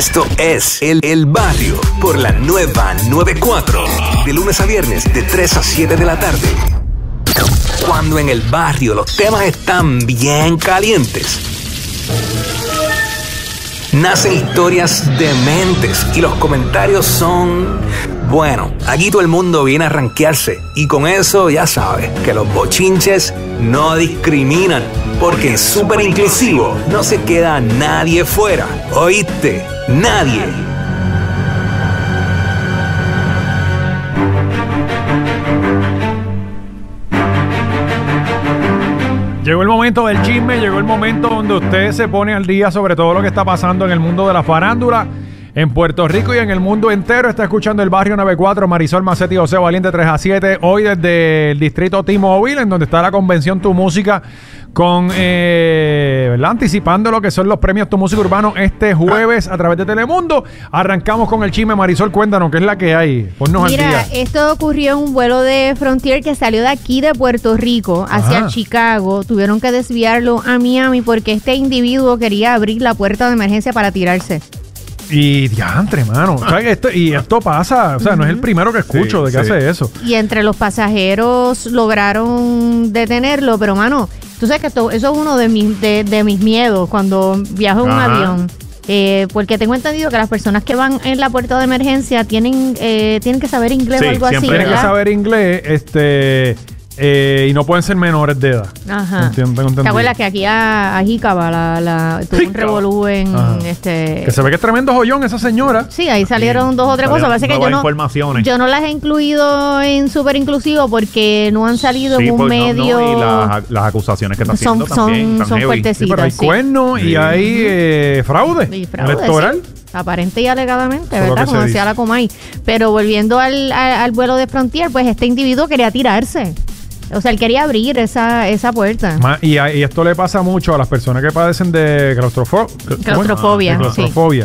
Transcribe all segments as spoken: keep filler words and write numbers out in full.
Esto es El, el Barrio por la nueva noventa y cuatro. De lunes a viernes de tres a siete de la tarde. Cuando en el barrio los temas están bien calientes, nacen historias dementes y los comentarios son... Bueno, aquí todo el mundo viene a rankearse y con eso ya sabes que los bochinches no discriminan, porque en Súper Inclusivo no se queda nadie fuera. ¿Oíste? Nadie. Llegó el momento del chisme, llegó el momento donde usted se pone al día sobre todo lo que está pasando en el mundo de la farándula, en Puerto Rico y en el mundo entero. Está escuchando el Barrio noventa y cuatro, Marisol Macetti y José Valiente tres a siete, hoy desde el distrito T-Mobile, en donde está la convención Tu Música, con, eh, ¿verdad? Anticipando lo que son los premios Tu Música Urbano este jueves a través de Telemundo. Arrancamos con el chisme. Marisol, cuéntanos, ¿qué es la que hay? Ponnos Mira, al día. Esto ocurrió en un vuelo de Frontier que salió de aquí de Puerto Rico hacia Ajá. Chicago. Tuvieron que desviarlo a Miami porque este individuo quería abrir la puerta de emergencia para tirarse. Y diantre, mano. O sea, esto, y esto pasa, o sea, no es el primero que escucho Sí, de que sí. hace eso. Y entre los pasajeros lograron detenerlo, pero mano, tú sabes que esto, eso es uno de mis, de, de mis miedos cuando viajo en un Ajá. avión. Eh, porque tengo entendido que las personas que van en la puerta de emergencia tienen, eh, tienen que saber inglés Sí, o algo así, siempre Tienen que ¿verdad? saber inglés, este, eh, y no pueden ser menores de edad. Ajá. Entiendo, tengo entendido. ¿Te acuerdas que aquí a, a Jícaba la, la, tuvo un Jícaba. revolú en Ajá. este... Que se ve que es tremendo joyón esa señora. Sí, ahí salieron dos o tres cosas. Salieron Parece que yo nuevas no, informaciones. yo no las he incluido en Súper Inclusivo porque no han salido Sí, en un pues, no, medio... no, y las, las acusaciones que está Son- haciendo también son- están son heavy. fuertecitas. Sí, pero hay sí. cuernos y Sí. hay eh, fraude, Y fraude, electoral. sí. Aparente y alegadamente, Eso es lo ¿verdad? que Como se decía dice. la Comay. Pero volviendo al, al, al vuelo de Frontier, pues este individuo quería tirarse. O sea, él quería abrir esa, esa puerta. Ma- Y, a- y esto le pasa mucho a las personas que padecen de claustrofo- Claustrofobia, de claustrofobia.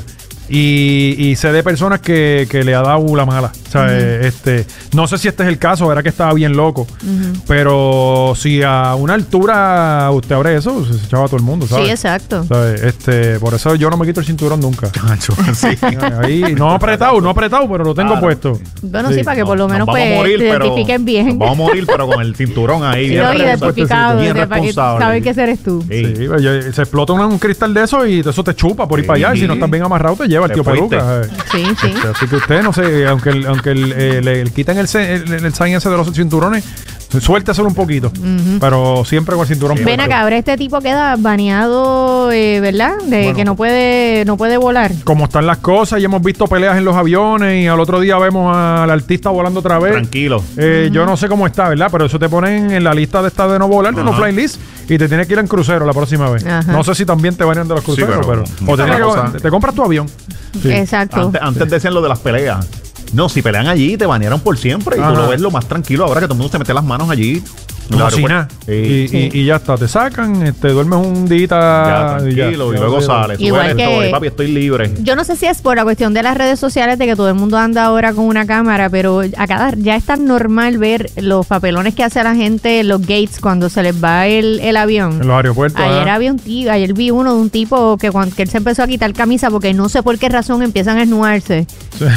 Y, y sé de personas que, que le ha dado la mala. O sea, eh, este, no sé si este es el caso, verá que estaba bien loco. Ujú. Pero si a una altura usted abre eso, se echaba a todo el mundo, ¿sabes? Sí, exacto. ¿Sabes? Este, por eso yo no me quito el cinturón nunca. Cacho, sí. Ahí, no apretado, no apretado, pero lo tengo Claro. puesto. Bueno, Sí. sí, para que por lo Nos menos vamos a pues, morir, te pero- identifiquen bien. nos Vamos a morir, pero con el cinturón ahí. Sí, bien no, y responsable. identificado, Bien de- para que responsable. saber que ese eres tú. Sí. Sí, pues, ya- se explota un, un cristal de eso y eso te chupa por ir Sí. para allá. Y si no estás bien amarrado, te lleva el Te tío fuiste. peluca. ¿sabes? Sí, sí. Este, así que usted, no sé, aunque, el- aunque el, eh, le, le quiten el, ce- el, el sign ese de los cinturones, suélteselo un poquito. Pero siempre con el cinturón Ven puesto. acá, ahora este tipo queda baneado, eh, ¿verdad? De Bueno. que no puede, no puede volar. Como están las cosas, y hemos visto peleas en los aviones y al otro día vemos al artista volando otra vez. Tranquilo. Eh, Yo no sé cómo está, ¿verdad? Pero eso te ponen en la lista de esta de no volar, de no Ajá. fly list, y te tienes que ir en crucero la próxima vez. Ajá. No sé si también te banean de los cruceros, pero- pero, o te, Otra tienes que- cosa. te compras tu avión. Sí. Exacto. Antes, antes decían lo de las peleas. No, si pelean allí, te banearon por siempre. Y Ajá. tú lo ves lo más tranquilo ahora que todo el mundo se mete las manos allí. Como Claro, si pues, nada. sí. Y, Sí. y- y ya está, te sacan, este, duermes un día Ya, tranquilo. Y, luego sales. Sube Igual el que- story, papi, estoy libre. Yo no sé si es por la cuestión de las redes sociales de que todo el mundo anda ahora con una cámara, pero a cada, ya es tan normal ver los papelones que hace la gente en los gates cuando se les va el, el avión. En los aeropuertos. Ayer ajá. había un tío, ayer vi uno de un tipo que cuando que él se empezó a quitar camisa porque no sé por qué razón empiezan a esnudarse.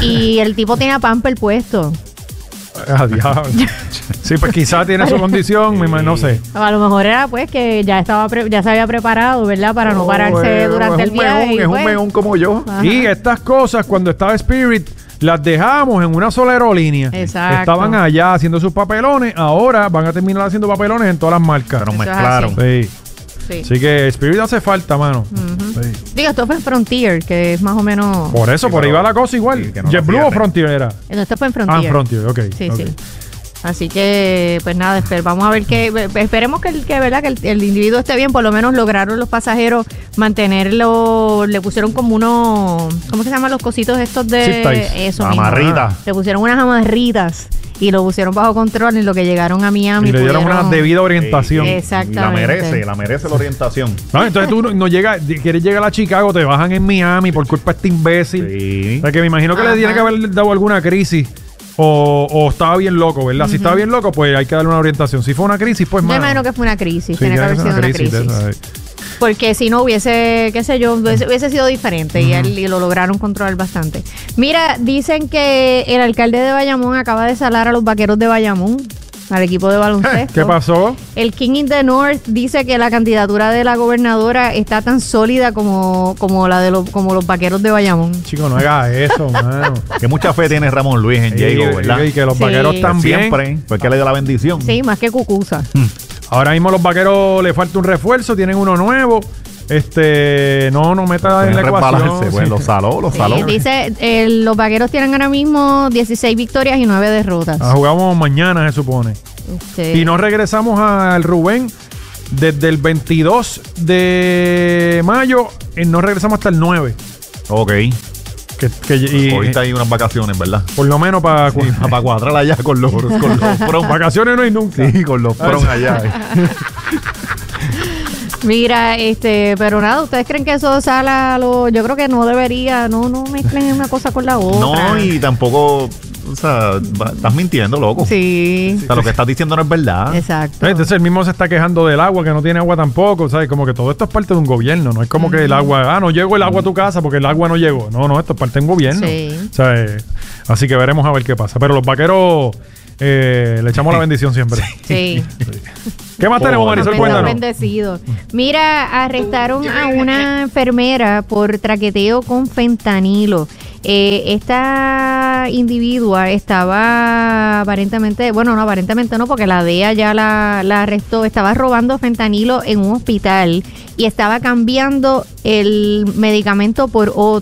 Y el tipo tenía pamper puesto. Ah, diablo. Sí, pues quizás tiene su condición, me ima- no sé. A lo mejor era pues que ya estaba pre- ya se había preparado, ¿verdad? Para no Oh, pararse eh, durante es el un viaje. meón, y Es un pues, meón como yo. Ajá. Y estas cosas, cuando estaba Spirit, las dejamos en una sola aerolínea. Exacto. Estaban allá haciendo sus papelones, ahora van a terminar haciendo papelones en todas las marcas. Pero Eso es mezclaron. Sí. sí. Así que Spirit hace falta, mano. Ujú. Sí. Digo, esto fue en Frontier, que es más o menos... Por eso, Sí, por ahí pero- va la cosa igual. sí, que no lo JetBlue o cierren. Frontier era. No, esto fue en Ah, Frontier. Frontier, ok. Sí, ok. sí. Así que, pues nada, esper- vamos a ver que, esperemos que el, que, ¿verdad? que el, el individuo esté bien, por lo menos lograron los pasajeros mantenerlo, le pusieron como unos, ¿cómo se llaman los cositos estos de Zip ties. eso mismo? Amarritas. Le pusieron unas amarritas y lo pusieron bajo control en lo que llegaron a Miami. Y le dieron pudieron- una debida orientación. Sí, Exactamente. Y la merece, la merece la orientación. No, entonces tú no, no llegas, quieres llegar a Chicago, te bajan en Miami por culpa de este imbécil. Sí. O sea, que me imagino que Ajá. le tiene que haber dado alguna crisis. O, o estaba bien loco, ¿verdad? Si estaba bien loco, pues hay que darle una orientación. Si fue una crisis, pues Yo mano, imagino que fue una crisis, sí, tiene que tiene haber ser sido una una crisis. de esas, eh. Porque si no hubiese, qué sé yo, hubiese, hubiese sido diferente y, él, y lo lograron controlar bastante. Mira, dicen que el alcalde de Bayamón acaba de salar a los vaqueros de Bayamón, al equipo de baloncesto. ¿Qué pasó? El King in the North dice que la candidatura de la gobernadora está tan sólida como, como la de los, como los vaqueros de Bayamón. Chico, no hagas eso, mano. Que mucha fe tiene Ramón Luis en Y, Diego, ¿verdad? y que los Sí. vaqueros también. Siempre, porque le dio la bendición. Sí, más que Cucusa. Ahora mismo los vaqueros le falta un refuerzo, tienen uno nuevo. Este, no, no meta en la Pueden ecuación. resbalarse, pues Sí. los saló, los Sí, saló. dice, eh, los vaqueros tienen ahora mismo dieciséis victorias y nueve derrotas. Ah, jugamos mañana, se supone. Este, Y no regresamos al Rubén desde el veintidós de mayo. Y no regresamos hasta el nueve. Ok. Que, que- y- Ahorita hay unas vacaciones, ¿verdad? por lo menos para Para cuadrar allá con los, con los prom. vacaciones no hay nunca. Sí, con los prom allá. Mira, este, pero nada, ¿ustedes creen que eso sale a lo...? Yo creo que no debería, no, no mezclen una cosa con la otra. No, y tampoco, o sea, va- estás mintiendo, loco. Sí, O sea, lo que estás diciendo no es verdad. exacto. Entonces el mismo se está quejando del agua, que no tiene agua tampoco, ¿sabes? Como que todo esto es parte de un gobierno, no es como que el agua, ah, no llegó el agua a tu casa porque el agua no llegó. No, no, esto es parte de un gobierno. Sí. O sea, eh, así que veremos a ver qué pasa. Pero los vaqueros eh, le echamos la bendición siempre. Sí. ¿Qué más Oh, tenemos, Marisol? Están Cuéntanos. bendecidos. Mira, arrestaron a una enfermera por traqueteo con fentanilo. Eh, esta individua estaba aparentemente, bueno, no, aparentemente no, porque la D E A ya la, la arrestó, estaba robando fentanilo en un hospital y estaba cambiando el medicamento por otro.